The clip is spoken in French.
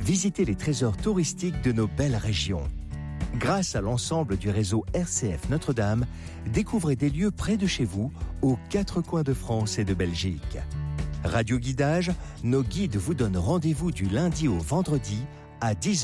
visitez les trésors touristiques de nos belles régions. Grâce à l'ensemble du réseau RCF Notre-Dame, découvrez des lieux près de chez vous, aux 4 coins de France et de Belgique. Radio Guidage, nos guides vous donnent rendez-vous du lundi au vendredi à 10h.